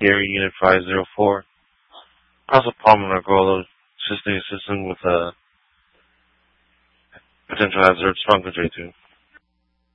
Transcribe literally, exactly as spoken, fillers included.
Gary Unit five zero four. Also, pulmonary Nargolo assisting system with a potential hazard, strong control two.